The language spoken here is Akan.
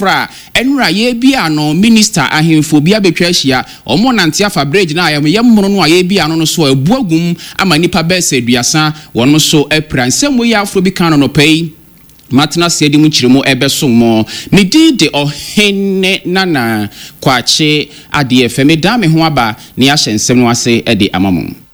fra enura ye bia no minister ahemfo bia betwa ahia omo nante afa bridge na ayam yemmono no aye bia no so ebuagum ama nipa bese duasa wono so epransem ye afro bi kan no pay matna sedi mu chirimo ebesomo me di ohene nana kwache ade efeme da me ho aba ne ahyensem no ase ede amamu